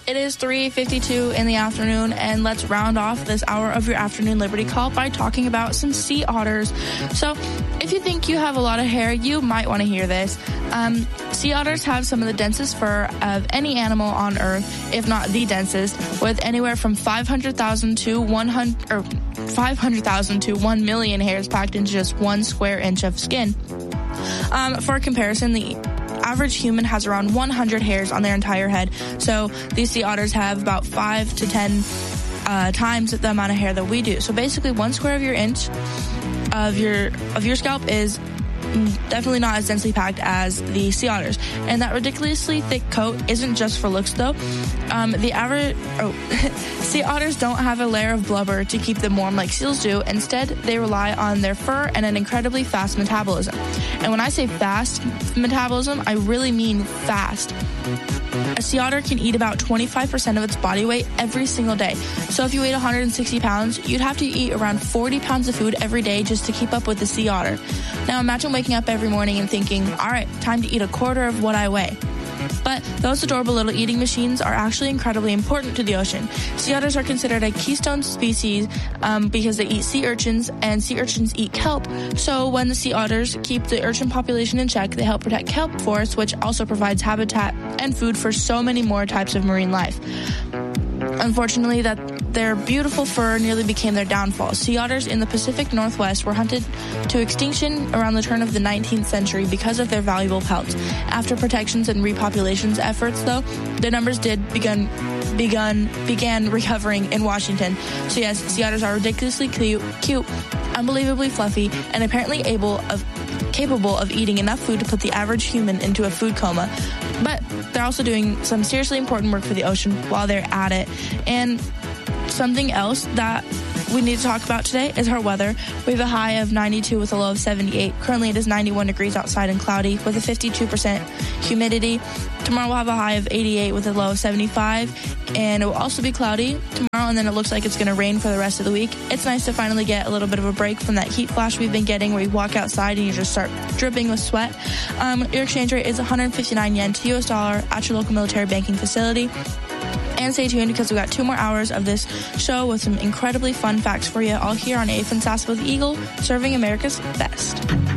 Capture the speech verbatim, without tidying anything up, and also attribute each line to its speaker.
Speaker 1: It is three fifty-two in the afternoon, and let's round off this hour of your afternoon Liberty Call by talking about some sea otters. So, if you think you have a lot of hair, you might want to hear this. Um, sea otters have some of the densest fur of any animal on Earth, if not the densest, with anywhere from five hundred thousand to one hundred or five hundred thousand to one million hairs packed into just one square inch of skin. Um, for comparison, the average human has around one hundred hairs on their entire head, so these sea otters have about five to ten uh, times the amount of hair that we do. So basically, one square of your inch of your of your scalp is definitely not as densely packed as the sea otters. And that ridiculously thick coat isn't just for looks, though. Um, the average oh, sea otters don't have a layer of blubber to keep them warm like seals do. Instead, they rely on their fur and an incredibly fast metabolism. And when I say fast metabolism, I really mean fast. A sea otter can eat about twenty-five percent of its body weight every single day. So if you weighed one hundred sixty pounds, you'd have to eat around forty pounds of food every day just to keep up with the sea otter. Now imagine waking up every morning and thinking, all right, time to eat a quarter of what I weigh. But those adorable little eating machines are actually incredibly important to the ocean. Sea otters are considered a keystone species um, because they eat sea urchins, and sea urchins eat kelp. So when the sea otters keep the urchin population in check, they help protect kelp forests, which also provides habitat and food for so many more types of marine life. Unfortunately, that their beautiful fur nearly became their downfall. Sea otters in the Pacific Northwest were hunted to extinction around the turn of the nineteenth century because of their valuable pelts. After protections and repopulations efforts, though, their numbers did begin begun began recovering in Washington. So yes, sea otters are ridiculously cute, cute, unbelievably fluffy, and apparently able of capable of eating enough food to put the average human into a food coma. But they're also doing some seriously important work for the ocean while they're at it. And something else that we need to talk about today is our weather. We have a high of ninety-two with a low of seventy-eight. Currently, it is ninety-one degrees outside and cloudy with a fifty-two percent humidity. Tomorrow, we'll have a high of eighty-eight with a low of seventy-five, and it will also be cloudy tomorrow, and then it looks like it's going to rain for the rest of the week. It's nice to finally get a little bit of a break from that heat flash we've been getting where you walk outside and you just start dripping with sweat. Um, your exchange rate is one hundred fifty-nine yen to the U S dollar at your local military banking facility. And stay tuned because we've got two more hours of this show with some incredibly fun facts for you all here on A F and Sass with Eagle, serving America's best.